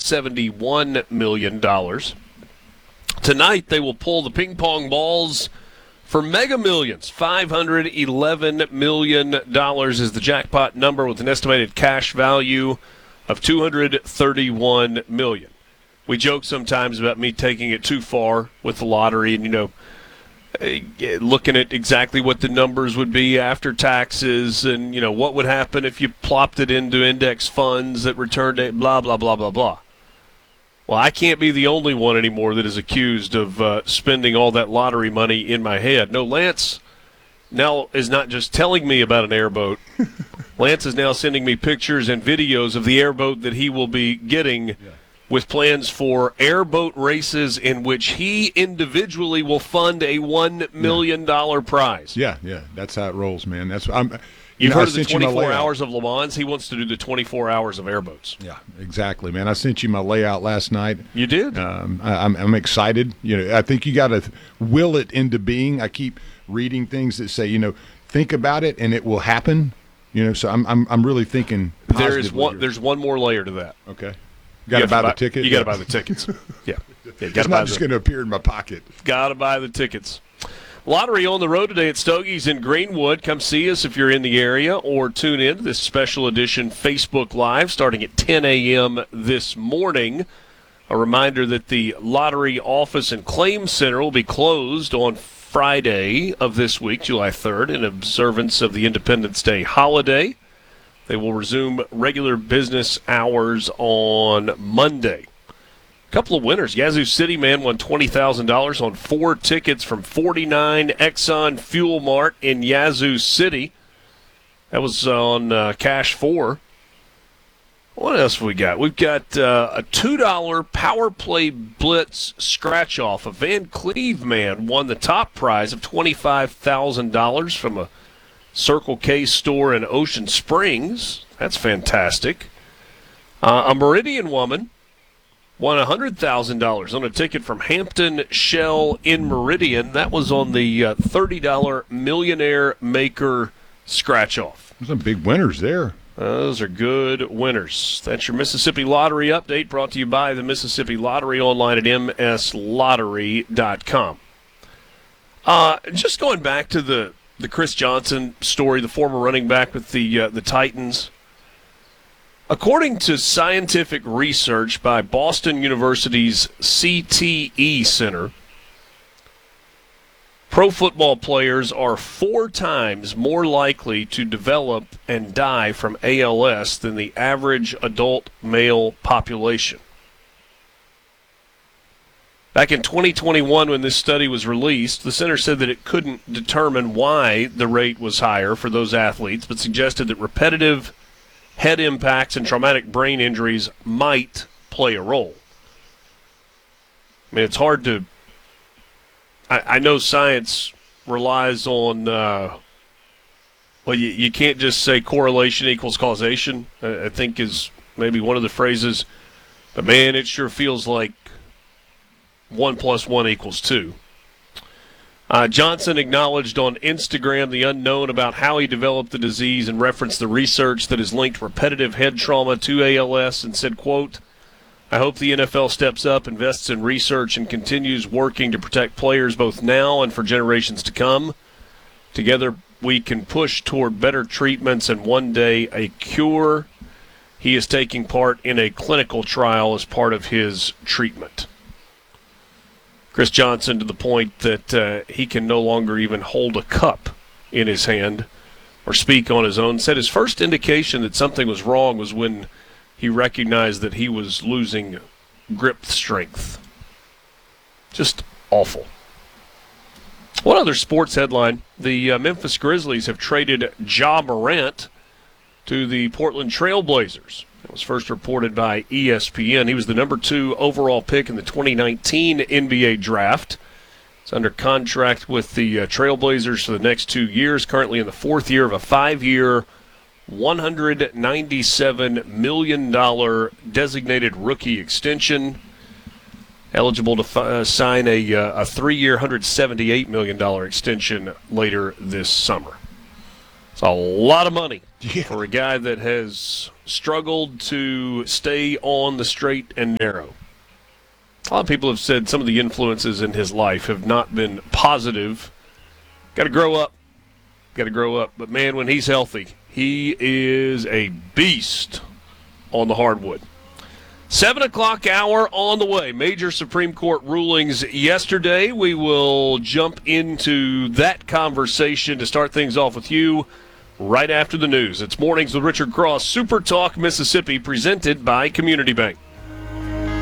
$271 million. Tonight, they will pull the ping pong balls for Mega Millions. $511 million is the jackpot number, with an estimated cash value of $231 million. We joke sometimes about me taking it too far with the lottery and, looking at exactly what the numbers would be after taxes and, what would happen if you plopped it into index funds that returned it, blah, blah, blah, blah, blah. Well, I can't be the only one anymore that is accused of spending all that lottery money in my head. No, Lance now is not just telling me about an airboat. Lance is now sending me pictures and videos of the airboat that he will be getting, with plans for airboat races in which he individually will fund a $1 million prize. Yeah, that's how it rolls, man. You've heard of the 24 hours of Le Mans? He wants to do the 24 hours of airboats. Yeah, exactly, man. I sent you my layout last night. You did? I'm excited. I think you got to will it into being. I keep reading things that say, think about it and it will happen. So I'm really thinking positively. There's one more layer to that. Okay. You got to buy the ticket? You got to buy the tickets. Yeah. It's not just going to appear in my pocket. Got to buy the tickets. Lottery on the road today at Stogie's in Greenwood. Come see us if you're in the area, or tune in to this special edition Facebook Live starting at 10 a.m. this morning. A reminder that the Lottery Office and Claim Center will be closed on Friday of this week, July 3rd, in observance of the Independence Day holiday. They will resume regular business hours on Monday. A couple of winners. Yazoo City man won $20,000 on 4 tickets from 49 Exxon Fuel Mart in Yazoo City. That was on Cash 4. What else have we got? We've got a $2 Power Play Blitz scratch-off. A Van Cleve man won the top prize of $25,000 from a Circle K store in Ocean Springs. That's fantastic. A Meridian woman won $100,000 on a ticket from Hampton Shell in Meridian. That was on the $30 Millionaire Maker scratch-off. There's some big winners there. Those are good winners. That's your Mississippi Lottery update, brought to you by the Mississippi Lottery, online at mslottery.com. Just going back to the Chris Johnson story, the former running back with the Titans. According to scientific research by Boston University's CTE Center, pro football players are 4 times more likely to develop and die from ALS than the average adult male population. Back in 2021, when this study was released, the center said that it couldn't determine why the rate was higher for those athletes, but suggested that repetitive head impacts and traumatic brain injuries might play a role. I mean, it's hard to... I know science relies on... you can't just say correlation equals causation, I think is maybe one of the phrases. But, man, it sure feels like 1 + 1 = 2. Johnson acknowledged on Instagram the unknown about how he developed the disease and referenced the research that has linked repetitive head trauma to ALS and said, quote, "I hope the NFL steps up, invests in research, and continues working to protect players both now and for generations to come. Together we can push toward better treatments and one day a cure." He is taking part in a clinical trial as part of his treatment. Chris Johnson, to the point that he can no longer even hold a cup in his hand or speak on his own, said his first indication that something was wrong was when he recognized that he was losing grip strength. Just awful. One other sports headline. The Memphis Grizzlies have traded Ja Morant to the Portland Trail Blazers. It was first reported by ESPN. He was the number 2 overall pick in the 2019 NBA draft. He's under contract with the Trailblazers for the next 2 years, currently in the 4th year of a 5-year, $197 million designated rookie extension. Eligible to sign a 3-year, $178 million extension later this summer. It's a lot of money Yeah. for a guy that has struggled to stay on the straight and narrow. A lot of people have said some of the influences in his life have not been positive. Got to grow up. But, man, when he's healthy, he is a beast on the hardwood. 7 o'clock hour on the way. Major Supreme Court rulings yesterday. We will jump into that conversation to start things off with you right after the news. It's Mornings with Richard Cross, Super Talk Mississippi, presented by Community Bank.